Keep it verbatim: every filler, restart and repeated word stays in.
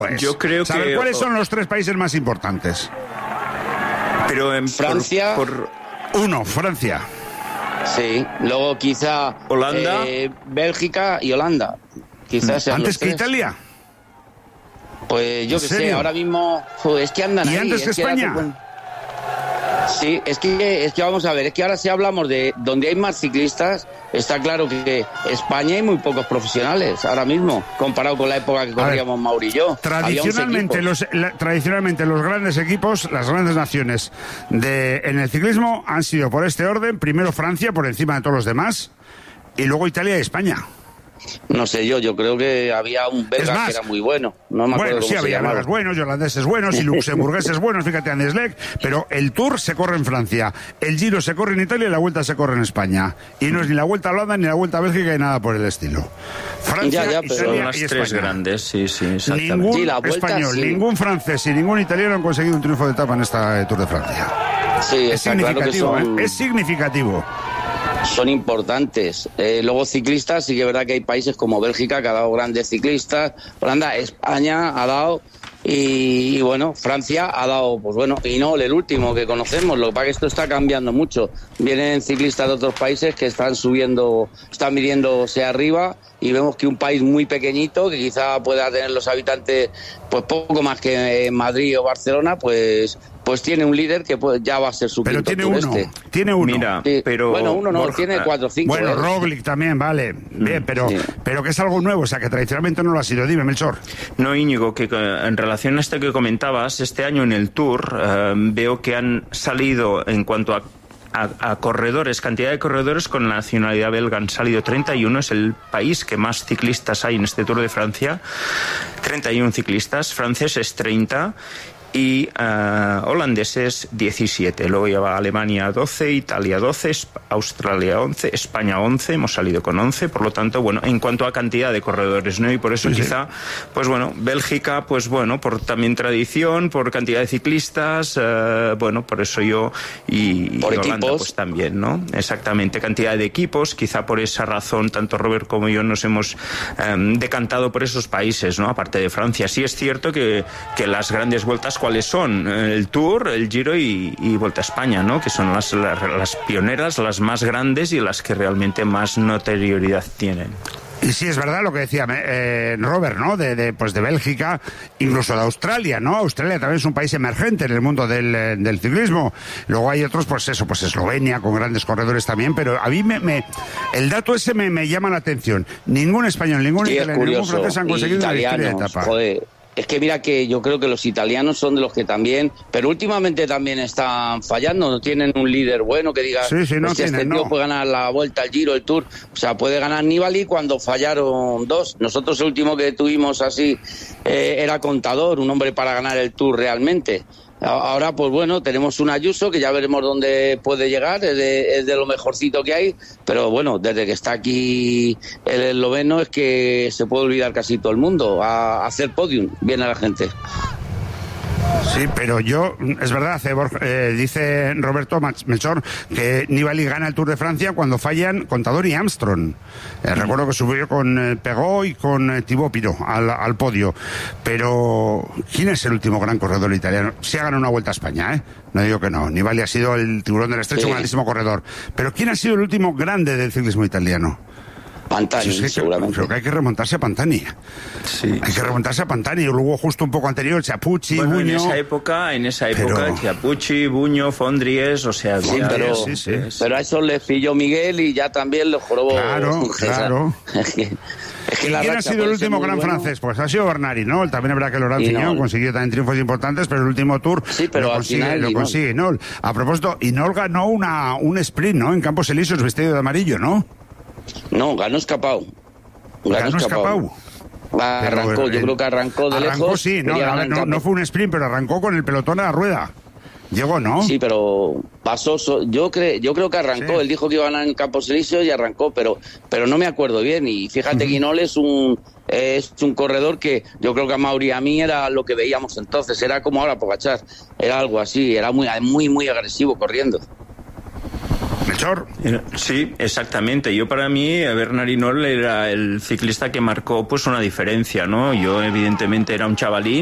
Pues, yo creo saber que... cuáles son los tres países más importantes. Pero en Francia... Por, por... Uno, Francia. Sí, luego quizá... Holanda. Eh, Bélgica y Holanda. Quizás sean ¿Antes los que tres. Italia? Pues yo ¿En que sé, serio? ahora mismo... Joder, es que andan ¿Y ahí. antes que es que España? hace- Sí, es que, es que vamos a ver, es que ahora si hablamos de donde hay más ciclistas, está claro que España hay muy pocos profesionales ahora mismo, comparado con la época que corríamos Mauri y yo. Tradicionalmente Había once los, la- tradicionalmente los grandes equipos, las grandes naciones de, en el ciclismo han sido por este orden, primero Francia por encima de todos los demás y luego Italia y España. equipos. No sé yo, yo creo que había un Es belga más, que era muy bueno. No me acuerdo Bueno, sí, cómo se había llamaba. belgas buenos, holandeses buenos y luxemburgueses buenos, fíjate, Andeslek, pero el Tour se corre en Francia, el Giro se corre en Italia y la Vuelta se corre en España. Y no es ni la Vuelta a Holanda ni la Vuelta a Bélgica ni nada por el estilo. Francia, Ya, ya, pero- Son Italia las y tres España. grandes, sí, sí, exactamente. Ningún Sí, la Vuelta, español, sí. ningún francés y ningún italiano han conseguido un triunfo de etapa en esta Tour de Francia. Sí, Es está claro que significativo, son, ¿eh? Es significativo. son importantes. Eh, luego ciclistas, sí que es verdad que hay países como Bélgica que ha dado grandes ciclistas, Holanda, España ha dado... Y, y bueno, Francia ha dado, pues bueno, y no, el último que conocemos, lo que pasa es que esto está cambiando mucho. Vienen ciclistas de otros países que están subiendo, están midiéndose arriba y vemos que un país muy pequeñito, que quizá pueda tener los habitantes pues poco más que en Madrid o Barcelona, pues pues tiene un líder que pues, ya va a ser su Pero quinto tiene Tour uno, este. tiene uno. Mira, Sí. pero... Bueno, uno no, Borja, tiene cuatro o cinco. Bueno, ¿eh? Roglic también, vale. Bien, pero, Sí. pero que es algo nuevo, o sea, que tradicionalmente no lo ha sido. Dime, Melchor. No, Íñigo, que eh, en relación a esto que comentabas, este año en el Tour eh, veo que han salido en cuanto a, a, a corredores, cantidad de corredores con nacionalidad belga, han salido treinta y uno, es el país que más ciclistas hay en este Tour de Francia, treinta y uno ciclistas, franceses treinta y uh, holandeses diecisiete. Luego lleva Alemania doce, Italia doce, Esp- Australia once, España once, hemos salido con once, por lo tanto, bueno, en cuanto a cantidad de corredores, ¿no? Y por eso Sí, sí. quizá, pues bueno, Bélgica, pues bueno, por también tradición, por cantidad de ciclistas, uh, bueno, por eso yo y, Por y Holanda equipos. pues también, ¿no? Exactamente, cantidad de equipos, quizá por esa razón, tanto Robert como yo nos hemos um, decantado por esos países, ¿no? Aparte de Francia. Sí es cierto que, que las grandes vueltas, ¿cuáles son? El Tour, el Giro y, y Vuelta a España, ¿no? Que son las, las, las pioneras, las más grandes y las que realmente más notoriedad tienen. Y sí, es verdad lo que decía eh, Robert, ¿no? De, de, pues de Bélgica, incluso de Australia, ¿no? Australia también es un país emergente en el mundo del, eh, del ciclismo. Luego hay otros, pues eso, pues Eslovenia, con grandes corredores también, pero a mí me, me el dato ese me, me llama la atención. Ningún español, ningún Sí, es italiano, ningún curioso. francés han conseguido una victoria de Italianos, etapa. joder. Es que mira que yo creo que los italianos son de los que también, pero últimamente también están fallando, no tienen un líder bueno que diga, Sí, sí, no "Hostia, este tienen, tío no". puede ganar la Vuelta, el Giro, el Tour, o sea, puede ganar Nibali cuando fallaron dos. Nosotros el último que tuvimos así eh, era Contador, un hombre para ganar el Tour realmente. Ahora, pues bueno, tenemos un Ayuso que ya veremos dónde puede llegar, es de, es de lo mejorcito que hay, pero bueno, desde que está aquí el esloveno es que se puede olvidar casi todo el mundo, a, a hacer podium, viene la gente. Sí, pero yo, es verdad, hace Borja- eh, dice Roberto Mach- Melchor que Nibali gana el Tour de Francia cuando fallan Contador y Armstrong. Eh, recuerdo que subió con eh, Pegó y con eh, Thibaut Pinot al, al podio. Pero, ¿quién es el último gran corredor italiano? Sí ha ganado una Vuelta a España, ¿eh? No digo que no. Nibali ha sido el tiburón del estrecho, Sí. un grandísimo corredor. Pero, ¿quién ha sido el último grande del ciclismo italiano? Pantani, Pues es que- seguramente. Creo que hay que remontarse a Pantani. Sí. Hay que remontarse a Pantani. Y luego, justo un poco anterior, Chapucci, Bueno, en Buño. esa época, en esa época, Pero- Chiapucci, Buño, Fondries, o sea, Sí, había- pero, sí, sí. pero a eso le pilló Miguel y ya también lo jorobó. Claro, claro. Es que, es que ¿Y la quién ha racha sido el puede ser último muy gran bueno. francés? Pues ha sido Bernard Hinault. También es verdad que Laurent Fignon Hinault. consiguió también triunfos importantes, pero el último Tour Sí, pero lo al consigue, final lo Hinault. consigue Hinault. A propósito, Hinault ganó una, un sprint, ¿no? En Campos Elíseos vestido de amarillo, ¿no? No, ganó escapado. Ganó escapado. Arrancó, Pero, yo eh, creo que arrancó de arrancó, lejos. sí, no, quería a ganar ver, en no, campo. no fue un sprint, pero arrancó con el pelotón a la rueda. Llegó, ¿no? Sí, pero pasó. so- yo, cre, yo creo que arrancó. Sí. Él dijo que iba a ganar en Campos Elíseos y arrancó, pero, pero no me acuerdo bien. Y fíjate que Hinault es un, es un corredor que yo creo que a Mauri y a mí era lo que veíamos entonces. Era como ahora Pogačar. Era algo así. Era muy, muy, muy agresivo corriendo. Melchor. Sí, exactamente. Yo para mí, Bernard Hinault era el ciclista que marcó pues una diferencia, ¿no? Yo evidentemente era un chavalín